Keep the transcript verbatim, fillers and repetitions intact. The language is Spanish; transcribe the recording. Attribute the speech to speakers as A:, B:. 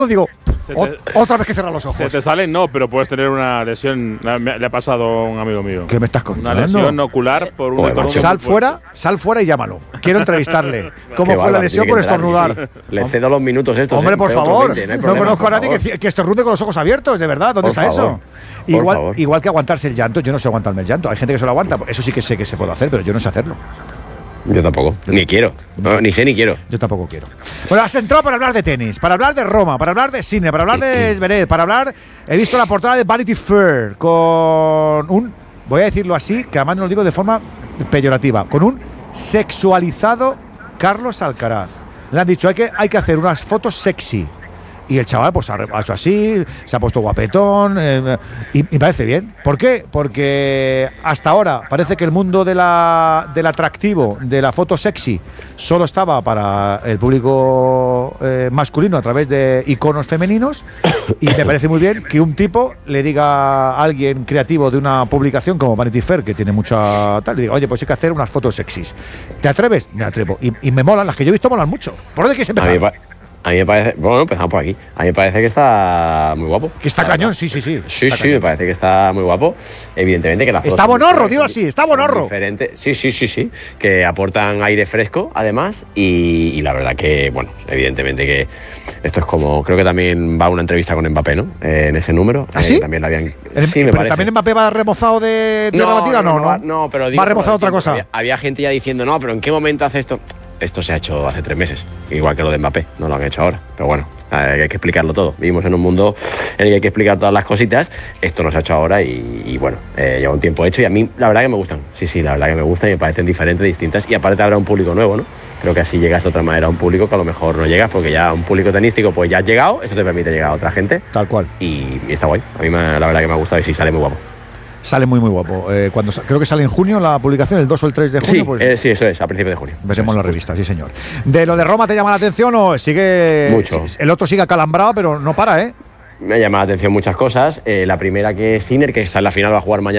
A: digo,
B: te,
A: otra vez que cerrar los ojos.
B: Se te salen, no, pero puedes tener una lesión. Le ha pasado a un amigo mío.
A: ¿Qué me estás contando?
B: Una lesión ocular por un estornudo.
A: Sal fuera, sal fuera y llámalo. Quiero entrevistarle. ¿Cómo fue la lesión por estornudar?
C: Sí. Le cedo los minutos estos.
A: Hombre,
C: ¿eh?
A: por
C: Pero
A: favor.
C: veinte, no, hay
A: no
C: problema,
A: conozco a nadie
C: favor.
A: que, que estornude con los ojos abiertos, de verdad. ¿Dónde
C: Por
A: está
C: favor.
A: eso?
C: Por
A: Igual,
C: favor.
A: igual que aguantarse el llanto. Yo no sé aguantarme el llanto. Hay gente que se lo aguanta. Eso sí que sé que se puede hacer, pero yo no sé hacerlo.
C: Yo tampoco, ni quiero, no, ni sé ni quiero.
A: Yo tampoco quiero. Bueno, has entrado para hablar de tenis, para hablar de Roma, para hablar de cine, para hablar de Zverev, para hablar… He visto la portada de Vanity Fair con un… Voy a decirlo así, que además no lo digo de forma peyorativa, con un sexualizado Carlos Alcaraz. Le han dicho, hay que, hay que hacer unas fotos sexy. Y el chaval pues ha hecho así, se ha puesto guapetón, eh, y me parece bien. ¿Por qué? Porque hasta ahora parece que el mundo de la, del atractivo, de la foto sexy, solo estaba para el público eh, masculino a través de iconos femeninos. Y me parece muy bien que un tipo le diga a alguien creativo de una publicación como Vanity Fair, que tiene mucha tal, le diga, oye, pues hay que hacer unas fotos sexys. ¿Te atreves? Me atrevo. Y, y me molan, las que yo he visto molan mucho. ¿Por dónde quieres empezar?
C: A mí me parece, bueno, empezamos por aquí. A mí me parece que está muy guapo.
A: Que está cañón, sí, sí, sí.
C: Sí,
A: está
C: sí,
A: cañón.
C: me parece que está muy guapo. Evidentemente que las
A: Está bonorro, digo así, está bonorro.
C: Diferente. Sí, sí, sí, sí. Que aportan aire fresco, además. Y, y la verdad que, bueno, evidentemente que esto es como. Creo que también va una entrevista con Mbappé, ¿no? Eh, en ese número.
A: ¿Ah, sí?
C: Eh, también la habían.
A: El,
C: sí, me
A: pero
C: parece.
A: también Mbappé va remozado de, de
C: no,
A: batida, no, no.
C: No, no, pero digo,
A: va remozado otra cosa.
C: Había, había gente ya diciendo, no, pero ¿en qué momento hace esto? Esto se ha hecho hace tres meses, igual que lo de Mbappé, no lo han hecho ahora. Pero bueno, hay que explicarlo todo. Vivimos en un mundo en el que hay que explicar todas las cositas. Esto no se ha hecho ahora y, y bueno, eh, lleva un tiempo hecho y a mí la verdad que me gustan. Sí, sí, la verdad que me gustan y me parecen diferentes, distintas. Y aparte habrá un público nuevo, ¿no? Creo que así llegas de otra manera a un público que a lo mejor no llegas porque ya un público tenístico pues ya has llegado, eso te permite llegar a otra gente.
A: Tal cual.
C: Y, y está guay. A mí me, la verdad que me ha gustado y sí, sale muy guapo.
A: Sale muy, muy guapo. Eh, cuando Creo que sale en junio la publicación, el dos o el tres de junio.
C: Sí,
A: pues,
C: eh, sí, eso es, a principios de junio.
A: Veremos la revista, sí, señor. ¿De lo de Roma te llama la atención o sigue?
C: Mucho.
A: El otro sigue acalambrado, pero no para, ¿eh?
C: Me llama la atención muchas cosas. Eh, la primera que es Sinner, que está en la final, va a jugar mañana.